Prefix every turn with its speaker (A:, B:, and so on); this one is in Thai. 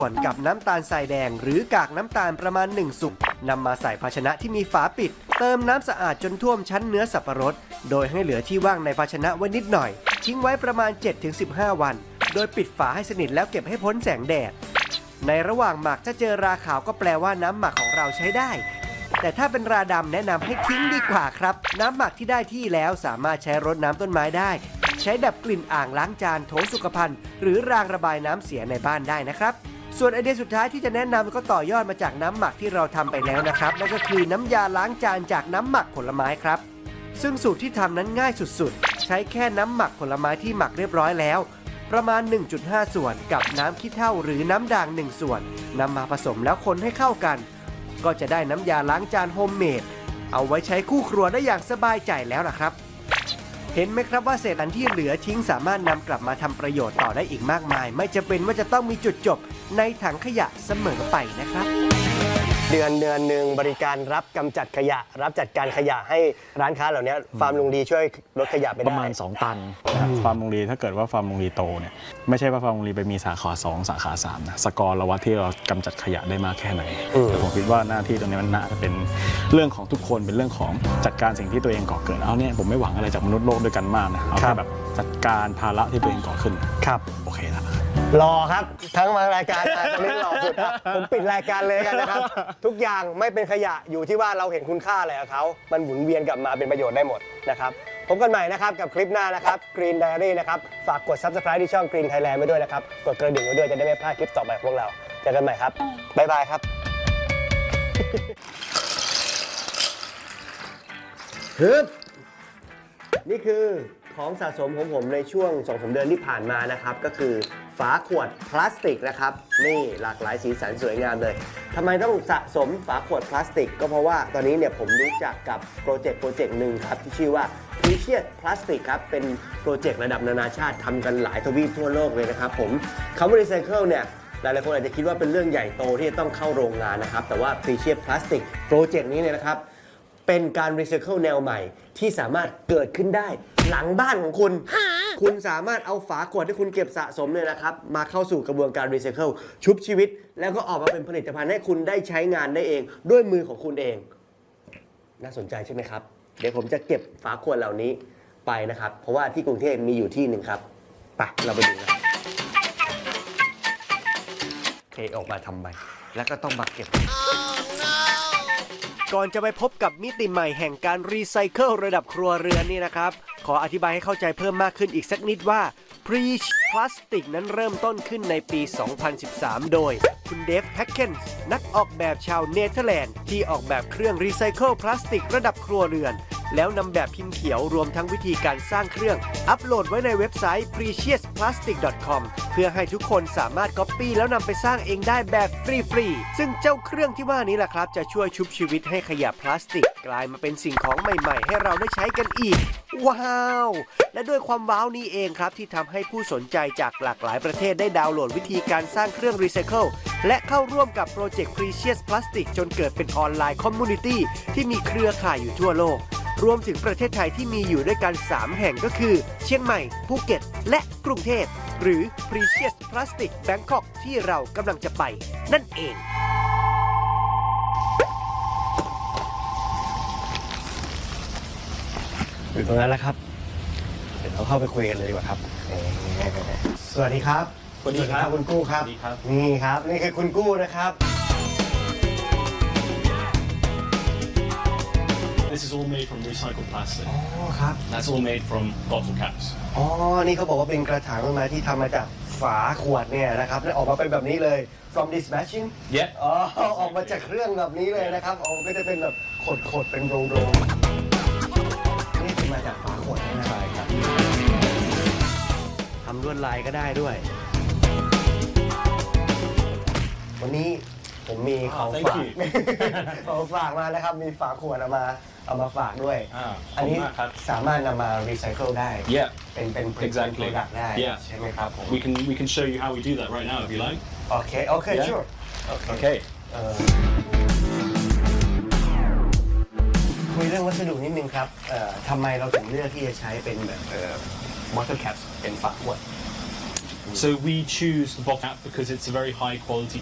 A: ก่อนกับน้ำตาลทรายแดงหรือกากน้ำตาลประมาณ1 สุกนำมาใส่ภาชนะที่มีฝาปิดเติมน้ำสะอาดจนท่วมชั้นเนื้อสับปะรดโดยให้เหลือที่ว่างในภาชนะไว้นิดหน่อยทิ้งไว้ประมาณ 7-15 วันโดยปิดฝาให้สนิทแล้วเก็บให้พ้นแสงแดดในระหว่างหมักถ้าเจอราขาวก็แปลว่าน้ำหมักของเราใช้ได้แต่ถ้าเป็นราดำแนะนำให้ทิ้งดีกว่าครับน้ำหมักที่ได้ที่แล้วสามารถใช้รดน้ำต้นไม้ได้ใช้ดับกลิ่นอ่างล้างจานโถสุขภัณฑ์หรือรางระบายน้ำเสียในบ้านได้นะครับส่วนไอเดียสุดท้ายที่จะแนะนำก็ต่อยอดมาจากน้ำหมักที่เราทำไปแล้วนะครับนั่นก็คือน้ำยาล้างจานจากน้ำหมักผลไม้ครับซึ่งสูตรที่ทำนั้นง่ายสุดๆใช้แค่น้ำหมักผลไม้ที่หมักเรียบร้อยแล้วประมาณ 1.5 ส่วนกับน้ำขี้เถ้าหรือน้ำด่าง1 ส่วนนำมาผสมแล้วคนให้เข้ากันก็จะได้น้ำยาล้างจานโฮมเมดเอาไว้ใช้คู่ครัวได้อย่างสบายใจแล้วล่ะครับเห็นไหมครับว่าเศษอันที่เหลือทิ้งสามารถนำกลับมาทำประโยชน์ต่อได้อีกมากมายไม่จำเป็นว่าจะต้องมีจุดจบในถังขยะเสมอไปนะครับเดือนหนึ่งบริการรับกำจัดขยะรับจัดการขยะให้ร้านค้าเหล่านี้ฟาร์มลุงดีช่วยลดขยะไปได้
B: ประมาณ2 ตันฟาร์มลุงดีถ้าเกิดว่าฟาร์มลุงดีโตเนี่ยไม่ใช่ว่าฟาร์มลุงดีไปมีสาขา2สาขา3นะสกอร์เราวัดที่เรากำจัดขยะได้มากแค่ไหนแต่ผมคิดว่าหน้าที่ตรงนี้มันน่าจะเป็นเรื่องของทุกคนเป็นเรื่องของจัดการสิ่งที่ตัวเองก่อเกิดเอาเนี่ยผมไม่หวังอะไรจากมนุษย์โลกด้วยกันมากนะเอาแค่แบบจัดการภาระที่ตัวเองก่อขึ้น
A: ครับ
B: โอเคแล้ว
A: รอครับทั้งมารายการตอนนี้รอสุดผมปิดรายการเลยกันนะครับทุกอย่างไม่เป็นขยะอยู่ที่ว่าเราเห็นคุณค่าอะไรกับเขามันหมุนเวียนกลับมาเป็นประโยชน์ได้หมดนะครับพบกันใหม่นะครับกับคลิปหน้านะครับ Green Diary นะครับฝากกด Subscribe ที่ช่อง Green Thailand ไว้ด้วยนะครับกดกระดิ่งไว้ด้วยจะได้ไม่พลาดคลิปต่อไปของพวกเราเจอกันใหม่ครับบ๊ายบายครับฮึบนี่คือของสะสมของผมในช่วง 2-3 เดือนที่ผ่านมานะครับก็คือฝาขวดพลาสติกนะครับนี่หลากหลายสีสันสวยงามเลยทำไมต้องสะสมฝาขวดพลาสติกก็เพราะว่าตอนนี้เนี่ยผมรู้จักกับโปรเจกต์หนึ่งครับที่ชื่อว่า Precious Plastic ครับเป็นโปรเจกต์ระดับนานาชาติทำกันหลายทวีปทั่วโลกเลยนะครับผมคำว่า Recycle เนี่ยหลายๆคนอาจจะคิดว่าเป็นเรื่องใหญ่โตที่จะต้องเข้าโรงงานนะครับแต่ว่า Precious Plastic โปรเจกต์นี้เนี่ยนะครับเป็นการรีไซเคิลแนวใหม่ที่สามารถเกิดขึ้นได้หลังบ้านของคุณคุณสามารถเอาฝาขวดที่คุณเก็บสะสมเนี่ยนะครับมาเข้าสู่กระบวนการรีไซเคิลชุบชีวิตแล้วก็ออกมาเป็นผลิตภัณฑ์ให้คุณได้ใช้งานได้เองด้วยมือของคุณเองน่าสนใจใช่ไหมครับเดี๋ยวผมจะเก็บฝาขวดเหล่านี้ไปนะครับเพราะว่าที่กรุงเทพมีอยู่ที่หนึ่งครับไปเราไปดูกันเทออกมาทำไมแล้วก็ต้องมาเก็บก่อนจะไปพบกับมิติใหม่แห่งการรีไซเคิลระดับครัวเรือนนี่นะครับขออธิบายให้เข้าใจเพิ่มมากขึ้นอีกสักนิดว่า Precious Plastic นั้นเริ่มต้นขึ้นในปี 2013 โดยคุณเดฟแพ็กเกนส์นักออกแบบชาวเนเธอร์แลนด์ที่ออกแบบเครื่องรีไซเคิลพลาสติกระดับครัวเรือนแล้วนำแบบพิมพ์เขียวรวมทั้งวิธีการสร้างเครื่องอัปโหลดไว้ในเว็บไซต์ preciousPlastic.com เพื่อให้ทุกคนสามารถก๊อปปี้แล้วนำไปสร้างเองได้แบบฟรีๆซึ่งเจ้าเครื่องที่ว่านี้แหละครับจะช่วยชุบชีวิตให้ขยะพลาสติกกลายมาเป็นสิ่งของใหม่ๆให้เราได้ใช้กันอีกว้าวและด้วยความว้าวนี้เองครับที่ทำให้ผู้สนใจจากหลากหลายประเทศได้ดาวน์โหลดวิธีการสร้างเครื่องรีไซเคิลและเข้าร่วมกับโปรเจกต์ Precious Plastic จนเกิดเป็นออนไลน์คอมมูนิตี้ที่มีเครือข่ายอยู่ทั่วโลกรวมถึงประเทศไทยที่มีอยู่ด้วยกัน3แห่งก็คือเชียงใหม่ภูเก็ตและกรุงเทพหรือ Precious Plastic Bangkok ที่เรากำลังจะไปนั่นเองอยู่ตรงนั้นแล้วครับเดี๋ยวเราเข้าไปคุยกันเลยดีกว่าครับสวัสดีครับสวัสดีครับคุณกู้ครับนี่ครับนี่คือคุณกู้นะครับ
C: This is all made from recycled plastic.
A: อ๋อครับ
C: That's all made from bottle caps.
A: อ๋อนี่เขาบอกว่าเป็นกระถางต้นไม้ที่ทำมาจากฝาขวดเนี่ยนะครับแล้วออกมาเป็นแบบนี้เลย from this machine
C: Yeah.
A: อ๋อออกมาจากเครื่องแบบนี้เลยนะครับออกก็จะเป็นแบบขดเป็นโรงนี่เป็นมาจากฝาขวดนะใช่ครับทำลวดลายก็ได้ด้วยวันนี้ผมมีของฝากของฝากมานะครับมีฝาขวดเอามาฝากด้วยอันนี้สามารถนำมารีไซเคิลได้
C: Yeah.
A: เป็น product ได้ใช่ไหมครับผม
C: We can show you how we do that right now if you like.
A: Okay,
C: Yeah.
A: sure.
C: Okay.
A: คุยเรื่องวัสดุนิดนึงครับทำไมเราถึงเลือกที่จะใช้เป็นแบบbottle caps เป็นฝาขวด
C: So we choose the bottle cap because it's a very high quality